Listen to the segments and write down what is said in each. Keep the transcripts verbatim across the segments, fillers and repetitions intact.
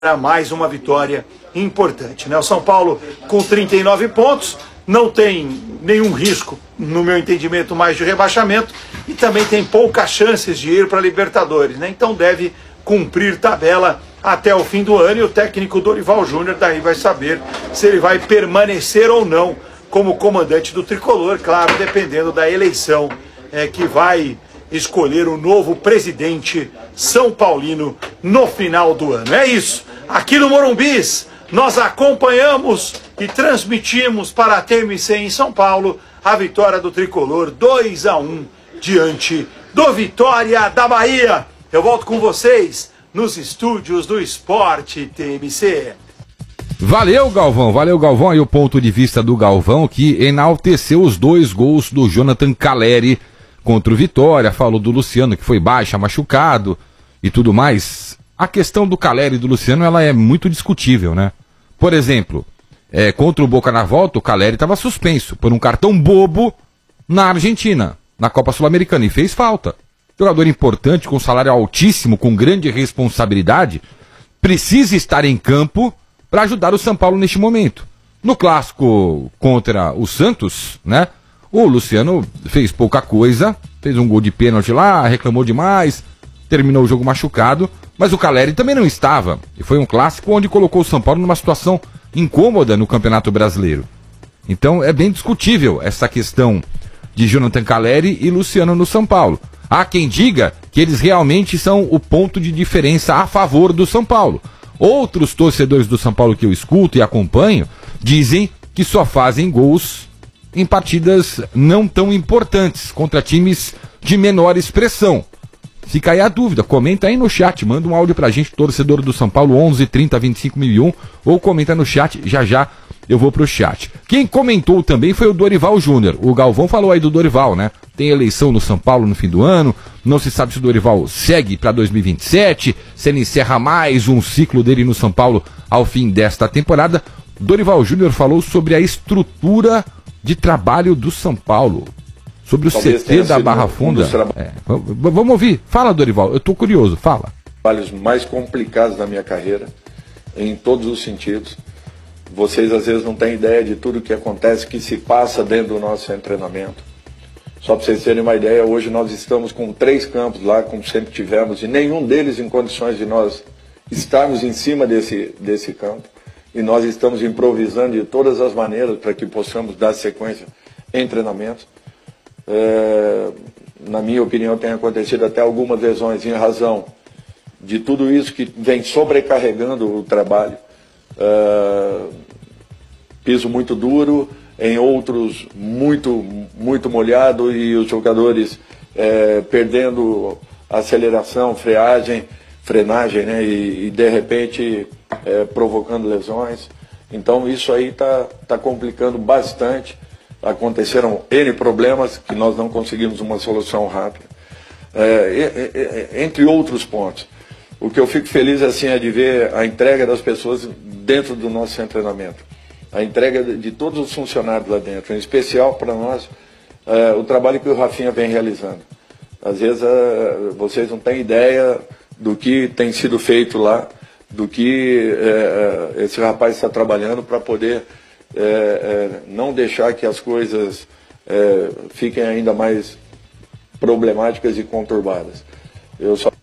mais uma vitória importante, né? O São Paulo com trinta e nove pontos, não tem nenhum risco, no meu entendimento, mais de rebaixamento e também tem poucas chances de ir para a Libertadores, né? Então deve cumprir tabela até o fim do ano e o técnico Dorival Júnior daí vai saber se ele vai permanecer ou não como comandante do Tricolor, claro, dependendo da eleição é, que vai escolher o novo presidente São Paulino no final do ano. É isso. Aqui no Morumbis, nós acompanhamos e transmitimos para a T M C em São Paulo a vitória do Tricolor dois a um diante do Vitória da Bahia. Eu volto com vocês nos estúdios do Esporte T M C. Valeu, Galvão, valeu, Galvão. Aí o ponto de vista do Galvão, que enalteceu os dois gols do Jonathan Calleri contra o Vitória, falou do Luciano, que foi baixa, machucado e tudo mais. A questão do Calleri e do Luciano, ela é muito discutível, né? Por exemplo, é, contra o Boca na volta, o Calleri estava suspenso por um cartão bobo na Argentina, na Copa Sul-Americana, e fez falta. Jogador importante, com salário altíssimo, com grande responsabilidade, precisa estar em campo para ajudar o São Paulo neste momento. No clássico contra o Santos, né? O Luciano fez pouca coisa, fez um gol de pênalti lá, reclamou demais, terminou o jogo machucado, mas o Calleri também não estava. E foi um clássico onde colocou o São Paulo numa situação incômoda no Campeonato Brasileiro. Então é bem discutível essa questão de Jonathan Calleri e Luciano no São Paulo. Há quem diga que eles realmente são o ponto de diferença a favor do São Paulo. Outros torcedores do São Paulo que eu escuto e acompanho dizem que só fazem gols em partidas não tão importantes, contra times de menor expressão. Fica aí a dúvida, comenta aí no chat, manda um áudio pra gente, torcedor do São Paulo, onze trinta vinte e cinco mil e um, ou comenta no chat, já já eu vou pro chat. Quem comentou também foi o Dorival Júnior. O Galvão falou aí do Dorival, né? Tem eleição no São Paulo no fim do ano, não se sabe se o Dorival segue para dois mil e vinte e sete, se ele encerra mais um ciclo dele no São Paulo ao fim desta temporada. Dorival Júnior falou sobre a estrutura de trabalho do São Paulo, sobre o Talvez C T da Barra Funda. Um é, vamos ouvir. Fala, Dorival, eu tô curioso, fala. Trabalhos mais complicados da minha carreira, em todos os sentidos. Vocês às vezes não têm ideia de tudo que acontece, que se passa dentro do nosso treinamento. Só para vocês terem uma ideia, hoje nós estamos com três campos lá, como sempre tivemos, e nenhum deles em condições de nós estarmos em cima desse, desse campo. E nós estamos improvisando de todas as maneiras para que possamos dar sequência em treinamentos. É, na minha opinião, tem acontecido até algumas lesões em razão de tudo isso que vem sobrecarregando o trabalho. É, piso muito duro, em outros muito, muito molhado e os jogadores é, perdendo aceleração, freagem, frenagem, né, e, e de repente é, provocando lesões. Então isso aí está tá complicando bastante. Aconteceram N problemas que nós não conseguimos uma solução rápida, é, é, é, entre outros pontos. O que eu fico feliz assim, é de ver a entrega das pessoas dentro do nosso treinamento, a entrega de todos os funcionários lá dentro, em especial para nós, é, o trabalho que o Rafinha vem realizando. Às vezes é, vocês não têm ideia do que tem sido feito lá, do que é, esse rapaz está trabalhando para poder é, é, não deixar que as coisas é, fiquem ainda mais problemáticas e conturbadas. Eu só...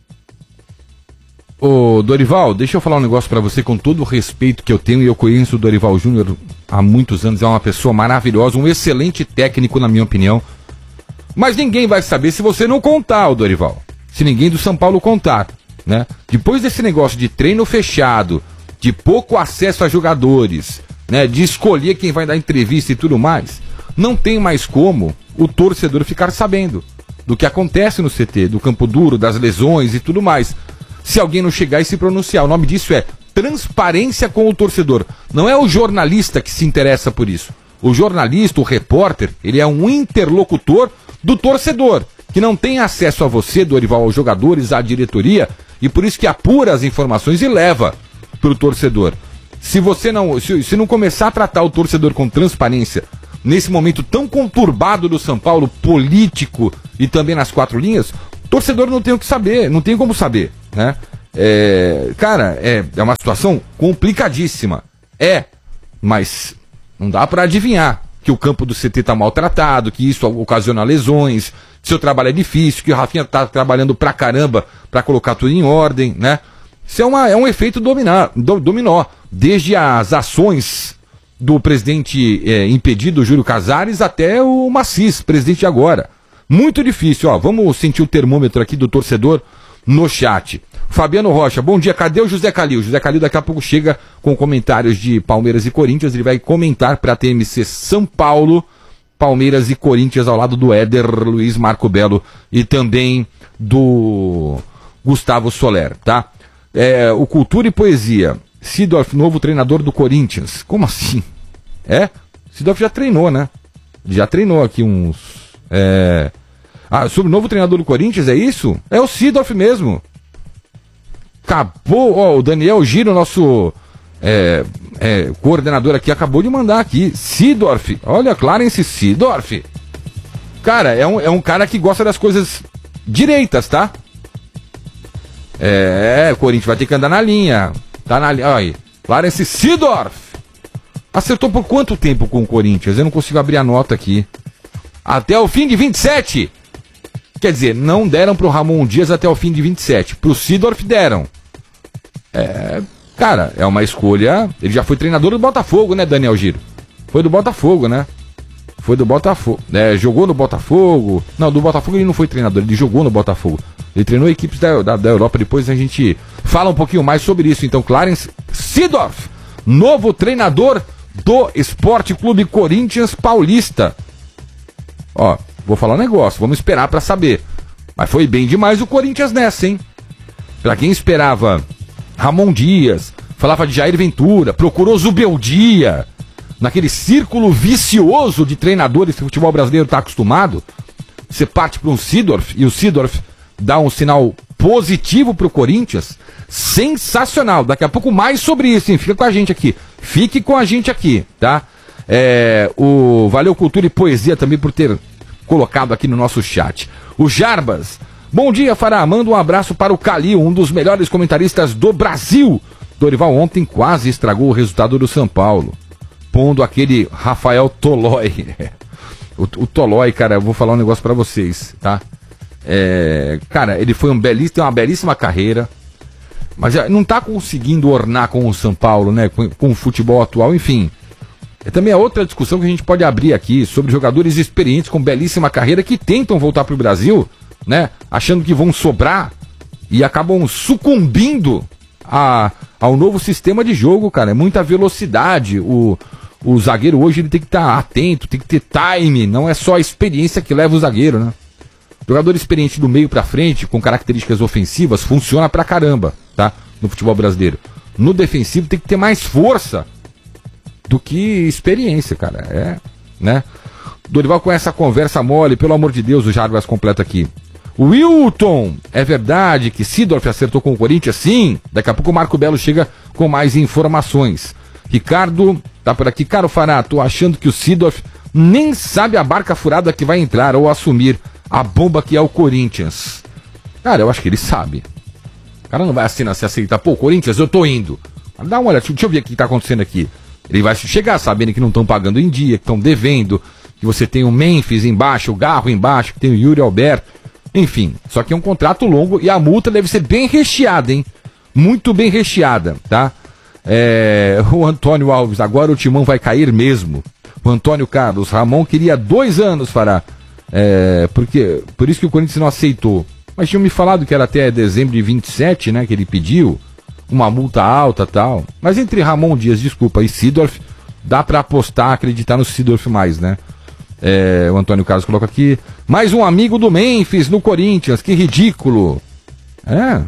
Ô Dorival, deixa eu falar um negócio pra você com todo o respeito que eu tenho, e eu conheço o Dorival Júnior há muitos anos, é uma pessoa maravilhosa, um excelente técnico na minha opinião, mas ninguém vai saber se você não contar, o Dorival, se ninguém do São Paulo contar, né? Depois desse negócio de treino fechado, de pouco acesso a jogadores, né, de escolher quem vai dar entrevista e tudo mais, não tem mais como o torcedor ficar sabendo do que acontece no C T, do campo duro, das lesões e tudo mais. Se alguém não chegar e se pronunciar, o nome disso é transparência com o torcedor. Não é o jornalista que se interessa por isso. O jornalista, o repórter, ele é um interlocutor do torcedor, que não tem acesso a você, Dorival, aos jogadores, à diretoria, e por isso que apura as informações e leva para o torcedor. Se você não, se, se não começar a tratar o torcedor com transparência, nesse momento tão conturbado do São Paulo, político e também nas quatro linhas, o torcedor não tem o que saber, não tem como saber, né? É, cara, é, é uma situação complicadíssima. É, mas não dá pra adivinhar que o campo do C T tá maltratado, que isso ocasiona lesões, que seu trabalho é difícil, que o Rafinha tá trabalhando pra caramba pra colocar tudo em ordem, né? Isso é, uma, é um efeito dominar, do, dominó. Desde as ações do presidente é, impedido, Júlio Casares, até o Macis, presidente de agora. Muito difícil, ó. Vamos sentir o termômetro aqui do torcedor no chat. Fabiano Rocha, bom dia, cadê o José Calil? José Calil daqui a pouco chega com comentários de Palmeiras e Corinthians, ele vai comentar para a T M C São Paulo, Palmeiras e Corinthians ao lado do Éder, Luiz Marco Belo e também do Gustavo Soler, tá? É, o Cultura e Poesia, Seedorf, novo treinador do Corinthians. Como assim? É? Seedorf já treinou, né? Já treinou aqui uns... É... Ah, sobre o novo treinador do Corinthians, é isso? É o Seedorf mesmo. Acabou, ó, o Daniel Giro, nosso é, é, coordenador aqui, acabou de mandar aqui. Seedorf, olha, Clarence Seedorf. Cara, é um, é um cara que gosta das coisas direitas, tá? É, o Corinthians vai ter que andar na linha. Tá na linha, olha aí. Clarence Seedorf. Acertou por quanto tempo com o Corinthians? Eu não consigo abrir a nota aqui. Até o fim de vinte e sete. Quer dizer, não deram pro Ramon Dias até o fim de vinte e sete. Pro Seedorf deram. É, cara, é uma escolha. Ele já foi treinador do Botafogo, né, Daniel Giro? Foi do Botafogo, né? Foi do Botafogo. É, jogou no Botafogo. Não, do Botafogo ele não foi treinador, ele jogou no Botafogo. Ele treinou equipes da, da, da Europa. Depois a gente fala um pouquinho mais sobre isso. Então, Clarence Seedorf, novo treinador do Esporte Clube Corinthians Paulista. Ó, vou falar um negócio, vamos esperar pra saber. Mas foi bem demais o Corinthians nessa, hein? Pra quem esperava Ramon Dias, falava de Jair Ventura, procurou Zubeldia, naquele círculo vicioso de treinadores que o futebol brasileiro está acostumado, você parte para um Seedorf e o Seedorf dá um sinal positivo pro Corinthians, sensacional. Daqui a pouco mais sobre isso, hein? Fica com a gente aqui, fique com a gente aqui, tá? É, o Valeu Cultura e Poesia também por ter colocado aqui no nosso chat. O Jarbas, bom dia, Fará, manda um abraço para o Calil, um dos melhores comentaristas do Brasil. Dorival ontem quase estragou o resultado do São Paulo, pondo aquele Rafael Tolói. o, o Tolói, cara, eu vou falar um negócio para vocês, tá? É, cara, ele foi um belíssimo, tem uma belíssima carreira, mas não tá conseguindo ornar com o São Paulo, né? Com, com o futebol atual, enfim. É também a outra discussão que a gente pode abrir aqui sobre jogadores experientes com belíssima carreira que tentam voltar pro Brasil, né? Achando que vão sobrar e acabam sucumbindo a, ao novo sistema de jogo, cara. É muita velocidade. O, o zagueiro hoje ele tem que estar tá atento, tem que ter time. Não é só a experiência que leva o zagueiro, né? Jogador experiente do meio pra frente, com características ofensivas, funciona pra caramba, tá? No futebol brasileiro. No defensivo tem que ter mais força do que experiência, cara, é, né? Dorival com essa conversa mole, pelo amor de Deus, o Jarbas completa aqui. Wilton, é verdade que Seedorf acertou com o Corinthians? Sim, daqui a pouco o Marco Belo chega com mais informações. Ricardo, tá por aqui, caro Fará, tô achando que o Seedorf nem sabe a barca furada que vai entrar ou assumir a bomba que é o Corinthians. Cara, eu acho que ele sabe. O cara não vai assinar se aceitar, pô, Corinthians, eu tô indo. Dá uma olhada, deixa eu ver o que tá acontecendo aqui. Ele vai chegar sabendo que não estão pagando em dia, que estão devendo, que você tem o Memphis embaixo, o Garro embaixo, que tem o Yuri Alberto, enfim. Só que é um contrato longo e a multa deve ser bem recheada, hein? Muito bem recheada, tá? É, o Antônio Alves, agora o timão vai cair mesmo. O Antônio Carlos, Ramon queria dois anos, Fará. É, porque, por isso que o Corinthians não aceitou. Mas tinham me falado que era até dezembro de vinte e sete, né, que ele pediu. Uma multa alta e tal. Mas entre Ramon Dias, desculpa, e Seedorf, dá pra apostar, acreditar no Seedorf mais, né? É, o Antônio Carlos coloca aqui. Mais um amigo do Memphis no Corinthians, que ridículo. É.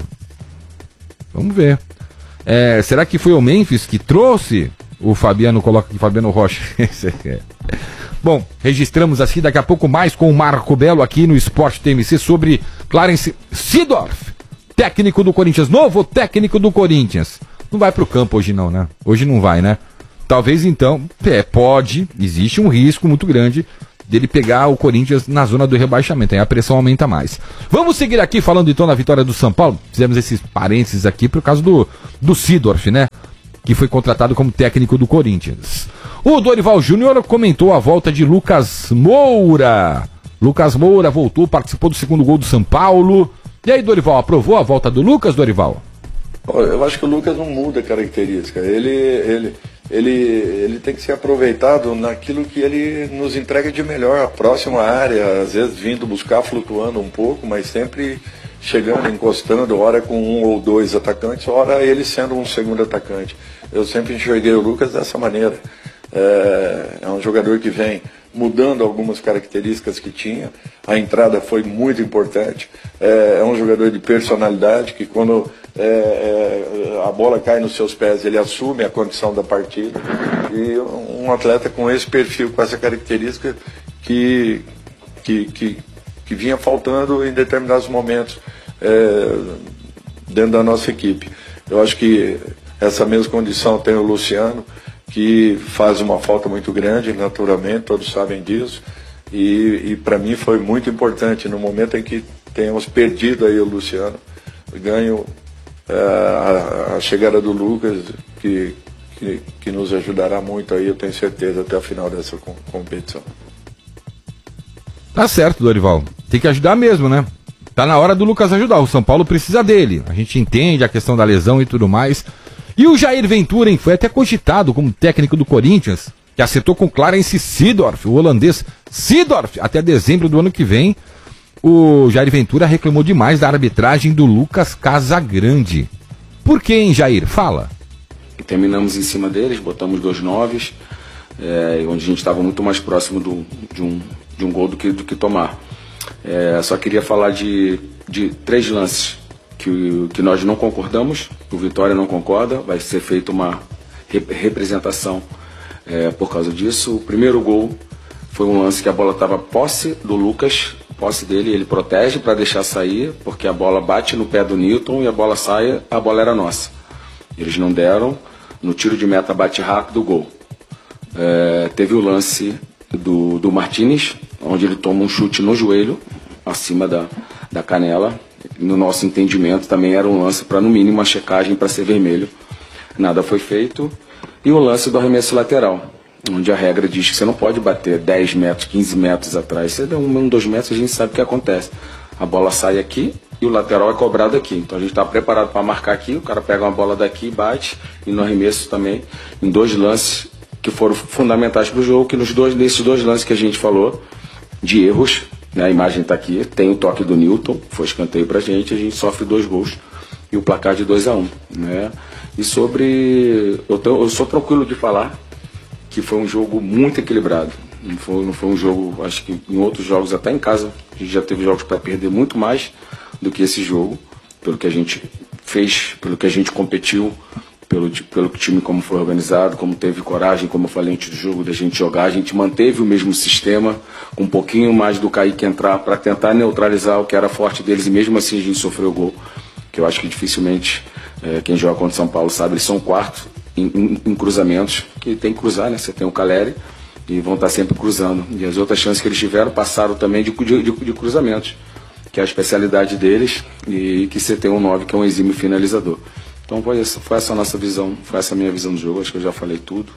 Vamos ver. É, será que foi o Memphis que trouxe? O Fabiano coloca aqui, Fabiano Rocha. Bom, registramos assim daqui a pouco mais com o Marco Belo aqui no Esporte T M C sobre Clarence Seedorf, técnico do Corinthians, novo técnico do Corinthians. Não vai pro campo hoje não, né? Hoje não vai, né? Talvez então, é, pode, existe um risco muito grande dele pegar o Corinthians na zona do rebaixamento, aí a pressão aumenta mais. Vamos seguir aqui falando então da vitória do São Paulo, fizemos esses parênteses aqui por causa do, do Seedorf, né, que foi contratado como técnico do Corinthians. O Dorival Júnior comentou a volta de Lucas Moura. Lucas Moura voltou, participou do segundo gol do São Paulo. E aí, Dorival, aprovou a volta do Lucas, Dorival? Eu acho que o Lucas não muda a característica. Ele, ele, ele, ele tem que ser aproveitado naquilo que ele nos entrega de melhor, a próxima área, às vezes vindo buscar, flutuando um pouco, mas sempre chegando, encostando, ora com um ou dois atacantes, ora ele sendo um segundo atacante. Eu sempre enxerguei o Lucas dessa maneira. É, é um jogador que vem mudando algumas características que tinha. A entrada foi muito importante. É, é um jogador de personalidade que quando é, é, a bola cai nos seus pés, ele assume a condição da partida. E um atleta com esse perfil, com essa característica que, que, que, que vinha faltando em determinados momentos é, dentro da nossa equipe. Eu acho que essa mesma condição tem o Luciano, que faz uma falta muito grande, naturalmente, todos sabem disso, e, e para mim foi muito importante, no momento em que tenhamos perdido aí o Luciano, ganho é, a, a chegada do Lucas, que, que, que nos ajudará muito aí, eu tenho certeza, até o final dessa com, competição. Tá certo, Dorival, tem que ajudar mesmo, né? Tá na hora do Lucas ajudar, o São Paulo precisa dele, a gente entende a questão da lesão e tudo mais. E o Jair Ventura, hein, foi até cogitado como técnico do Corinthians, que acertou com Clarence Seedorf, o holandês Seedorf, até dezembro do ano que vem. O Jair Ventura reclamou demais da arbitragem do Lucas Casagrande. Por que, hein, Jair? Fala. Terminamos em cima deles, botamos dois noves, é, onde a gente estava muito mais próximo do, de, um, de um gol do que, do que tomar. É, só queria falar de, de três lances Que, que nós não concordamos, o Vitória não concorda, vai ser feita uma rep representação é, por causa disso. O primeiro gol foi um lance que a bola estava posse do Lucas, posse dele, ele protege para deixar sair, porque a bola bate no pé do Newton e a bola sai, a bola era nossa. Eles não deram, no tiro de meta bate rápido o gol. É, teve o lance do, do Martínez, onde ele toma um chute no joelho, acima da, da canela. No nosso entendimento também era um lance para no mínimo uma checagem para ser vermelho. Nada foi feito. E o lance do arremesso lateral, onde a regra diz que você não pode bater dez metros, quinze metros atrás. Você dá um, um, dois metros, a gente sabe o que acontece. A bola sai aqui e o lateral é cobrado aqui. Então a gente está preparado para marcar aqui, o cara pega uma bola daqui e bate. E no arremesso também, em dois lances que foram fundamentais para o jogo, que nos dois, nesses dois lances que a gente falou, de erros, a imagem está aqui, tem o toque do Newton, foi escanteio pra gente, a gente sofre dois gols e o placar de dois a um, né? E sobre... Eu, tô, eu sou tranquilo de falar que foi um jogo muito equilibrado, não foi, não foi um jogo, acho que em outros jogos, até em casa, a gente já teve jogos para perder muito mais do que esse jogo, pelo que a gente fez, pelo que a gente competiu, Pelo, pelo time como foi organizado, como teve coragem, como eu falei antes do jogo, da gente jogar, a gente manteve o mesmo sistema, com um pouquinho mais do Kaique entrar para tentar neutralizar o que era forte deles, e mesmo assim a gente sofreu o gol, que eu acho que dificilmente é, quem joga contra o São Paulo sabe, eles são quarto em, em, em cruzamentos, que tem que cruzar, né? Você tem o Caleri e vão estar sempre cruzando, e as outras chances que eles tiveram passaram também de, de, de, de cruzamentos, que é a especialidade deles, e que você tem um nove que é um exímio finalizador. Então foi essa, foi essa a nossa visão, foi essa a minha visão do jogo, acho que eu já falei tudo.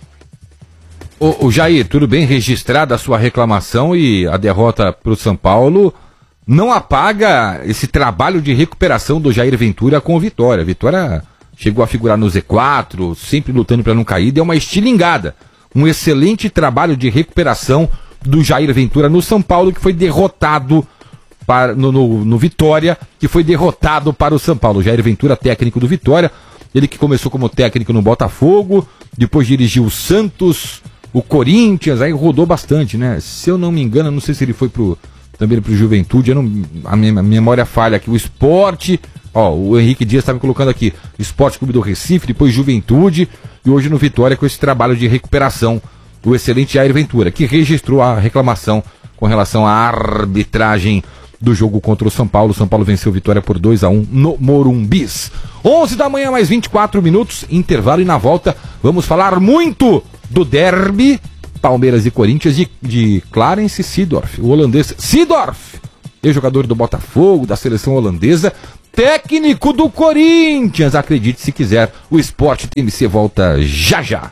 O, o Jair, tudo bem registrada a sua reclamação, e a derrota para o São Paulo não apaga esse trabalho de recuperação do Jair Ventura com o Vitória. A Vitória chegou a figurar no Z quatro, sempre lutando para não cair, deu uma estilingada. Um excelente trabalho de recuperação do Jair Ventura no São Paulo, que foi derrotado Para, no, no, no Vitória, que foi derrotado para o São Paulo. Jair Ventura, técnico do Vitória, ele que começou como técnico no Botafogo, depois dirigiu o Santos, o Corinthians, aí rodou bastante, né? Se eu não me engano, não sei se ele foi pro, também pro Juventude, eu não, a minha a memória falha aqui, o Sport, ó, o Henrique Dias está me colocando aqui, Sport Clube do Recife, depois Juventude, e hoje no Vitória com esse trabalho de recuperação do excelente Jair Ventura, que registrou a reclamação com relação à arbitragem do jogo contra o São Paulo. O São Paulo venceu Vitória por dois a um no Morumbis. onze da manhã, mais vinte e quatro minutos, intervalo, e na volta vamos falar muito do derby Palmeiras e Corinthians de, de Clarence Seedorf, o holandês Seedorf, ex-jogador do Botafogo, da seleção holandesa, técnico do Corinthians. Acredite se quiser, o Esporte T M C volta já já.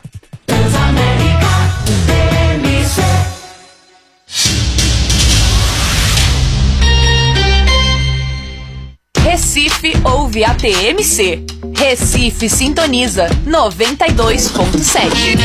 Recife ouve a T M C. Recife sintoniza noventa e dois ponto sete.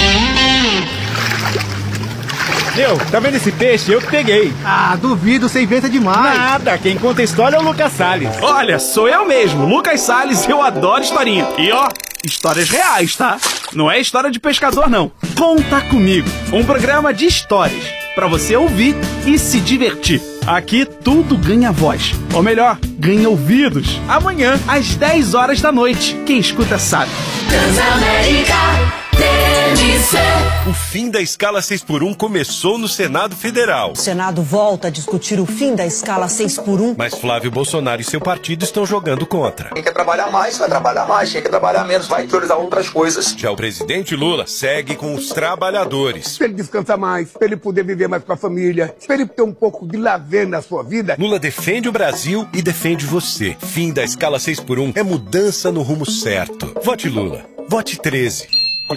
Meu, tá vendo esse peixe? Eu que peguei. Ah, duvido, você inventa demais. Nada, quem conta a história é o Lucas Salles. Olha, sou eu mesmo, Lucas Salles, eu adoro historinha. E ó, histórias reais, tá? Não é história de pescador, não. Conta Comigo, um programa de histórias, pra você ouvir e se divertir. Aqui tudo ganha voz, ou melhor, ganha ouvidos. Amanhã, às dez horas da noite, quem escuta sabe. Transamérica T M C. O fim da escala seis por um começou no Senado Federal. O Senado volta a discutir o fim da escala seis por um. Mas Flávio Bolsonaro e seu partido estão jogando contra. Quem quer trabalhar mais, vai trabalhar mais. Quem quer trabalhar menos, vai priorizar outras coisas. Já o presidente Lula segue com os trabalhadores. Para ele descansar mais, para ele poder viver mais com a família, para ele ter um pouco de lazer na sua vida. Lula defende o Brasil e defende você. Fim da escala seis por um é mudança no rumo certo. Vote Lula. Vote treze.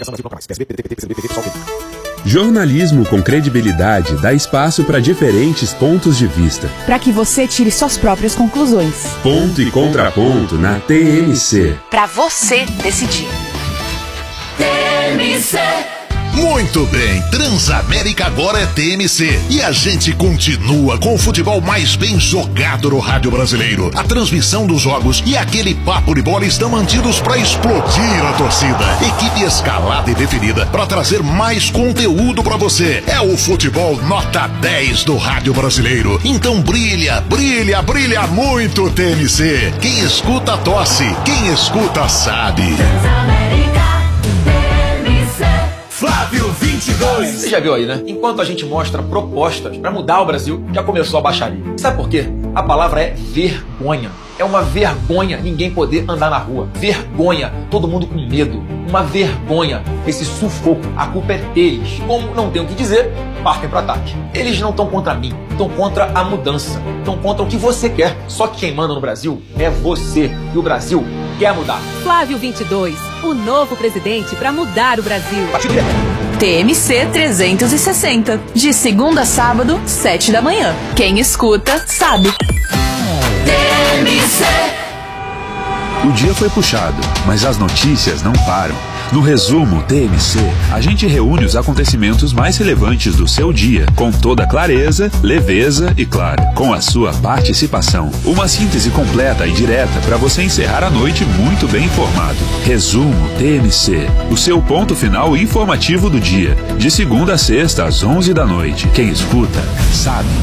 Jornalismo com credibilidade dá espaço para diferentes pontos de vista. Para que você tire suas próprias conclusões. Ponto e contraponto na T M C. Para você decidir. T M C. Muito bem, Transamérica agora é T M C e a gente continua com o futebol mais bem jogado no rádio brasileiro. A transmissão dos jogos e aquele papo de bola estão mantidos para explodir a torcida. Equipe escalada e definida para trazer mais conteúdo para você. É o futebol nota dez do rádio brasileiro. Então brilha, brilha, brilha muito T M C. Quem escuta tosse, quem escuta sabe. Transamérica T M C. Flávio vinte e dois. Você já viu aí, né? Enquanto a gente mostra propostas pra mudar o Brasil, já começou a baixaria. Sabe por quê? A palavra é vergonha. É uma vergonha ninguém poder andar na rua. Vergonha, todo mundo com medo. Uma vergonha, esse sufoco. A culpa é deles. Como não tem o que dizer, partem pro ataque. Eles não estão contra mim, estão contra a mudança. Estão contra o que você quer. Só que quem manda no Brasil é você. E o Brasil quer mudar. Flávio vinte e dois, o novo presidente para mudar o Brasil. T M C trezentos e sessenta, de segunda a sábado, sete da manhã. Quem escuta, sabe. T M C. O dia foi puxado, mas as notícias não param. No resumo T M C, a gente reúne os acontecimentos mais relevantes do seu dia, com toda clareza, leveza e, claro, com a sua participação. Uma síntese completa e direta para você encerrar a noite muito bem informado. Resumo T M C, o seu ponto final informativo do dia, de segunda a sexta às onze da noite. Quem escuta, sabe.